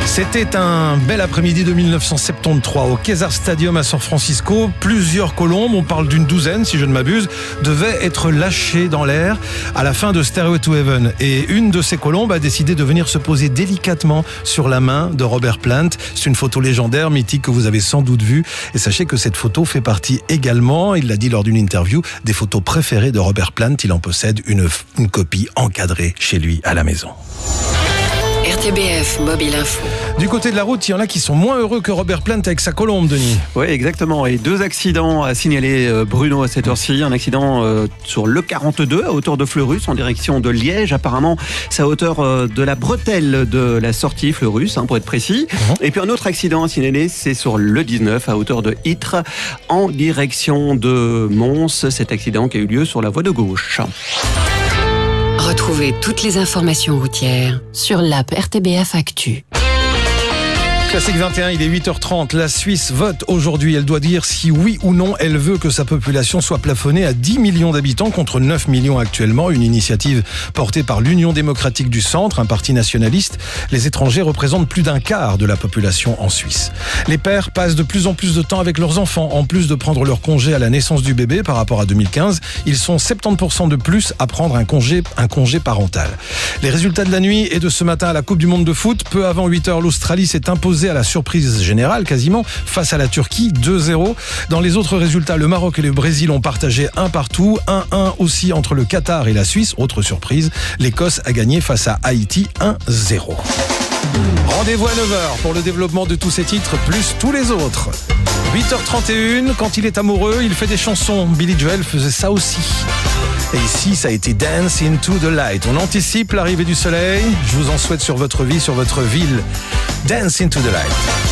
C'était un bel après-midi de 1973 au Caesars Stadium à San Francisco. Plusieurs colombes, on parle d'une douzaine si je ne m'abuse, devaient être lâchées dans l'air à la fin de Stairway to Heaven. Et une de ces colombes a décidé de venir se poser délicatement sur la main de Robert Plant. C'est une photo légendaire, mythique, que vous avez sans doute vue. Et sachez que cette photo fait partie également, il l'a dit lors d'une interview, des photos préférées de Robert Plant. Il en possède une copie encadrée chez lui à la maison. RTBF Mobile Info. Du côté de la route, il y en a qui sont moins heureux que Robert Plant avec sa colombe, Denis. Oui, exactement. Et 2 accidents à signaler, Bruno, à cette heure-ci. Un accident sur le 42 à hauteur de Fleurus en direction de Liège. Apparemment, c'est à hauteur de la bretelle de la sortie Fleurus, pour être précis. Et puis un autre accident à signaler, c'est sur le 19 à hauteur de Ytre en direction de Mons. Cet accident qui a eu lieu sur la voie de gauche. Retrouvez toutes les informations routières sur l'app RTBF Actu. Classique 21, il est 8h30. La Suisse vote aujourd'hui. Elle doit dire si oui ou non elle veut que sa population soit plafonnée à 10 millions d'habitants contre 9 millions actuellement. Une initiative portée par l'Union démocratique du Centre, un parti nationaliste. Les étrangers représentent plus d'un quart de la population en Suisse. Les pères passent de plus en plus de temps avec leurs enfants. En plus de prendre leur congé à la naissance du bébé par rapport à 2015, ils sont 70% de plus à prendre un congé parental. Les résultats de la nuit et de ce matin à la Coupe du Monde de foot. Peu avant 8h, l'Australie s'est imposée à la surprise générale quasiment face à la Turquie 2-0. Dans les autres résultats, le Maroc et le Brésil ont partagé 1 partout, 1-1 aussi entre le Qatar et la Suisse. Autre surprise, l'Écosse a gagné face à Haïti 1-0. Rendez-vous à 9h pour le développement de tous ces titres plus tous les autres. 8h31, quand il est amoureux, il fait des chansons. Billy Joel faisait ça aussi. Et ici, ça a été Dance into the Light. On anticipe l'arrivée du soleil. Je vous en souhaite sur votre vie, sur votre ville. Dance into the Light.